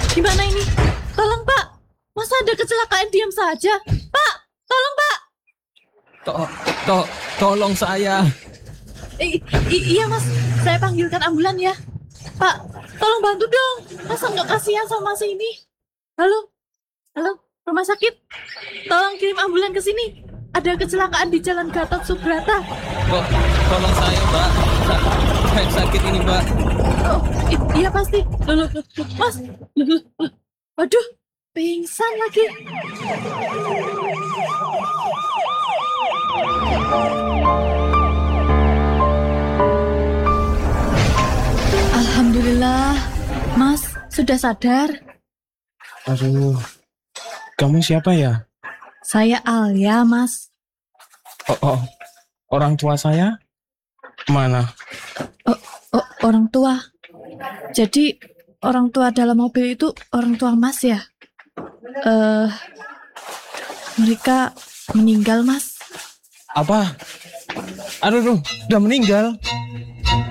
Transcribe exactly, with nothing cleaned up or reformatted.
Gimana ini? Tolong Pak, masa ada kecelakaan diam saja? Pak, tolong Pak. To, to, tolong saya. I, i- iya Mas, saya panggilkan ambulan ya. Pak, tolong bantu dong. Masa nggak kasihan sama Mas ini? Halo, halo, rumah sakit. Tolong kirim ambulan ke sini. Ada kecelakaan di Jalan Gatot Subroto. To, tolong saya, Mbak. Sa- Saya sakit ini, Mbak. Oh, i- iya pasti. Loh, loh, loh, loh, Mas, loh, loh, loh. Waduh, pingsan lagi. Alhamdulillah, Mas sudah sadar. Aduh, kamu siapa ya? Saya Alia, Mas. Oh, oh, orang tua saya? Mana? Oh, oh, orang tua. Jadi orang tua dalam mobil itu orang tua Mas ya? Eh, mereka meninggal, Mas. Apa? Aduh, aduh, udah meninggal.